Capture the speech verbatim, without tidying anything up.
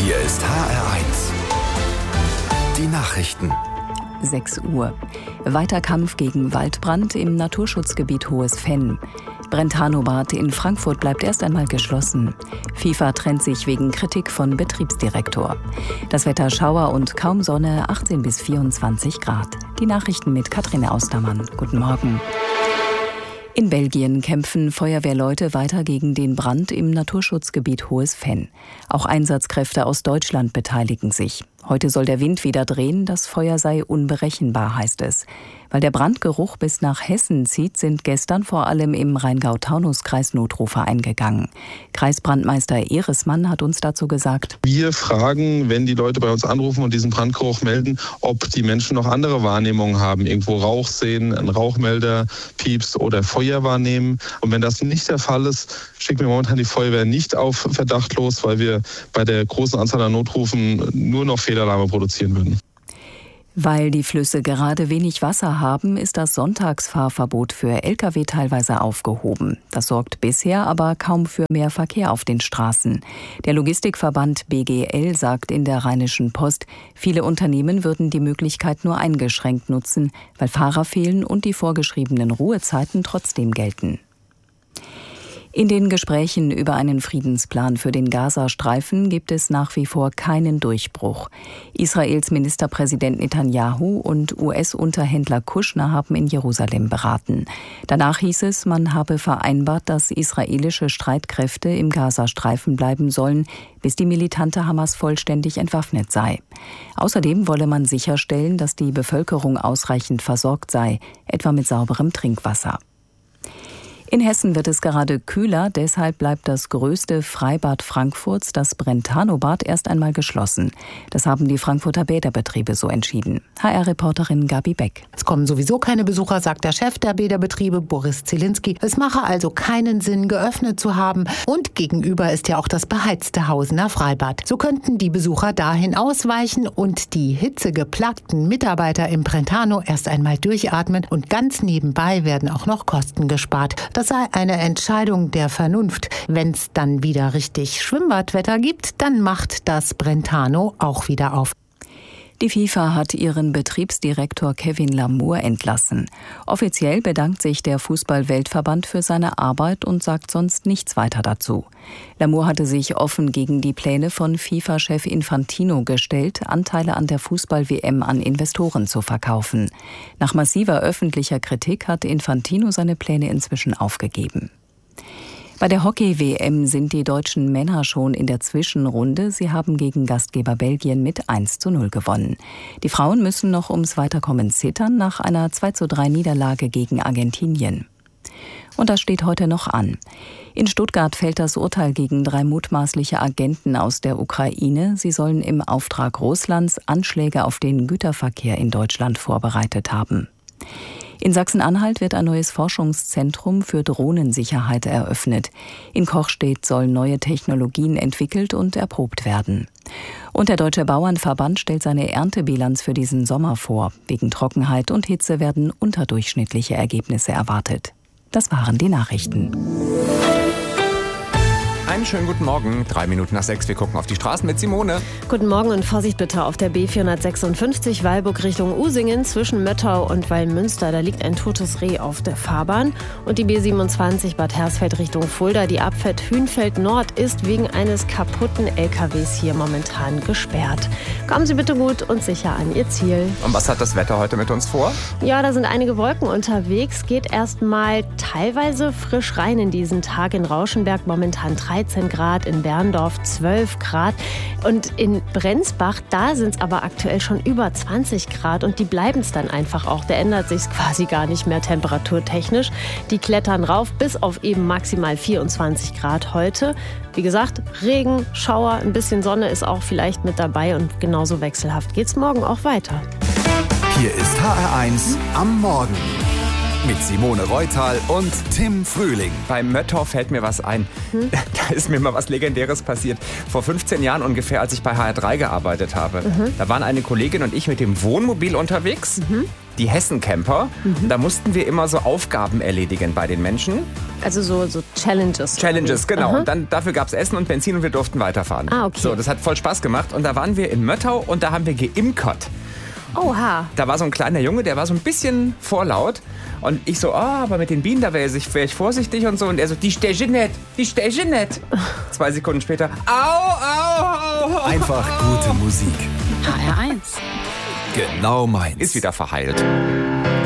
Hier ist H R eins. Die Nachrichten. sechs Uhr. Weiter Kampf gegen Waldbrand im Naturschutzgebiet Hohes Venn. Brentano-Bad in Frankfurt bleibt erst einmal geschlossen. FIFA trennt sich wegen Kritik von Betriebsdirektor. Das Wetter Schauer und kaum Sonne, achtzehn bis vierundzwanzig Grad. Die Nachrichten mit Katrin Austermann. Guten Morgen. In Belgien kämpfen Feuerwehrleute weiter gegen den Brand im Naturschutzgebiet Hohes Venn. Auch Einsatzkräfte aus Deutschland beteiligen sich. Heute soll der Wind wieder drehen, das Feuer sei unberechenbar, heißt es. Weil der Brandgeruch bis nach Hessen zieht, sind gestern vor allem im Rheingau-Taunus-Kreis Notrufe eingegangen. Kreisbrandmeister Ehresmann hat uns dazu gesagt: Wir fragen, wenn die Leute bei uns anrufen und diesen Brandgeruch melden, ob die Menschen noch andere Wahrnehmungen haben, irgendwo Rauch sehen, einen Rauchmelder piepst oder Feuer wahrnehmen. Und wenn das nicht der Fall ist, schicken wir momentan die Feuerwehr nicht auf Verdacht los, weil wir bei der großen Anzahl an Notrufen nur noch Fehlalarme produzieren würden. Weil die Flüsse gerade wenig Wasser haben, ist das Sonntagsfahrverbot für L K W teilweise aufgehoben. Das sorgt bisher aber kaum für mehr Verkehr auf den Straßen. Der Logistikverband B G L sagt in der Rheinischen Post, viele Unternehmen würden die Möglichkeit nur eingeschränkt nutzen, weil Fahrer fehlen und die vorgeschriebenen Ruhezeiten trotzdem gelten. In den Gesprächen über einen Friedensplan für den Gazastreifen gibt es nach wie vor keinen Durchbruch. Israels Ministerpräsident Netanyahu und U S-Unterhändler Kushner haben in Jerusalem beraten. Danach hieß es, man habe vereinbart, dass israelische Streitkräfte im Gazastreifen bleiben sollen, bis die militante Hamas vollständig entwaffnet sei. Außerdem wolle man sicherstellen, dass die Bevölkerung ausreichend versorgt sei, etwa mit sauberem Trinkwasser. In Hessen wird es gerade kühler, deshalb bleibt das größte Freibad Frankfurts, das Brentano-Bad, erst einmal geschlossen. Das haben die Frankfurter Bäderbetriebe so entschieden. H R-Reporterin Gabi Beck. Es kommen sowieso keine Besucher, sagt der Chef der Bäderbetriebe, Boris Zielinski. Es mache also keinen Sinn, geöffnet zu haben. Und gegenüber ist ja auch das beheizte Hausener Freibad. So könnten die Besucher dahin ausweichen und die hitzegeplagten Mitarbeiter im Brentano erst einmal durchatmen. Und ganz nebenbei werden auch noch Kosten gespart. Das sei eine Entscheidung der Vernunft. Wenn es dann wieder richtig Schwimmbadwetter gibt, dann macht das Brentano auch wieder auf. Die FIFA hat ihren Betriebsdirektor Kevin Lamour entlassen. Offiziell bedankt sich der Fußball-Weltverband für seine Arbeit und sagt sonst nichts weiter dazu. Lamour hatte sich offen gegen die Pläne von FIFA-Chef Infantino gestellt, Anteile an der Fußball-W M an Investoren zu verkaufen. Nach massiver öffentlicher Kritik hat Infantino seine Pläne inzwischen aufgegeben. Bei der Hockey-W M sind die deutschen Männer schon in der Zwischenrunde. Sie haben gegen Gastgeber Belgien mit eins zu null gewonnen. Die Frauen müssen noch ums Weiterkommen zittern nach einer zwei zu drei Niederlage gegen Argentinien. Und das steht heute noch an. In Stuttgart fällt das Urteil gegen drei mutmaßliche Agenten aus der Ukraine. Sie sollen im Auftrag Russlands Anschläge auf den Güterverkehr in Deutschland vorbereitet haben. In Sachsen-Anhalt wird ein neues Forschungszentrum für Drohnensicherheit eröffnet. In Kochstedt sollen neue Technologien entwickelt und erprobt werden. Und der Deutsche Bauernverband stellt seine Erntebilanz für diesen Sommer vor. Wegen Trockenheit und Hitze werden unterdurchschnittliche Ergebnisse erwartet. Das waren die Nachrichten. Einen schönen guten Morgen, drei Minuten nach sechs, wir gucken auf die Straßen mit Simone. Guten Morgen und Vorsicht bitte auf der B vierhundertsechsundfünfzig Weilburg Richtung Usingen zwischen Möttau und Wallmünster. Da liegt ein totes Reh auf der Fahrbahn. Und die B siebenundzwanzig Bad Hersfeld Richtung Fulda, die Abfahrt Hünfeld Nord, ist wegen eines kaputten L K Ws hier momentan gesperrt. Kommen Sie bitte gut und sicher an Ihr Ziel. Und was hat das Wetter heute mit uns vor? Ja, da sind einige Wolken unterwegs. Geht erstmal teilweise frisch rein in diesen Tag. In Rauschenberg momentan dreizehn Grad, in Berndorf zwölf Grad und in Brenzbach, da sind es aber aktuell schon über zwanzig Grad und die bleiben es dann einfach auch. Da ändert sich quasi gar nicht mehr temperaturtechnisch. Die klettern rauf bis auf eben maximal vierundzwanzig Grad heute. Wie gesagt, Regen, Schauer, ein bisschen Sonne ist auch vielleicht mit dabei und genauso wechselhaft geht's morgen auch weiter. Hier ist H R eins am Morgen. Mit Simone Reutal und Tim Frühling. Bei Möttau fällt mir was ein. Hm? Da ist mir mal was Legendäres passiert. Vor fünfzehn Jahren ungefähr, als ich bei H R drei gearbeitet habe. Mhm. Da waren eine Kollegin und ich mit dem Wohnmobil unterwegs. Mhm. die Hessen-Camper. Mhm. Da mussten wir immer so Aufgaben erledigen bei den Menschen. Also so, so Challenges. Challenges, genau. Aha. Und dann, dafür gab es Essen und Benzin und wir durften weiterfahren. Ah, okay. So, das hat voll Spaß gemacht. Und da waren wir in Möttau und da haben wir geimkert. Oha. Da war so ein kleiner Junge, der war so ein bisschen vorlaut. Und ich so, ah, oh, aber mit den Bienen, da wäre ich, wär ich vorsichtig und so. Und er so, die steche nicht, die steche nicht. Zwei Sekunden später, au, au, au. Einfach gute Musik. H R eins. Genau meins. Ist wieder verheilt.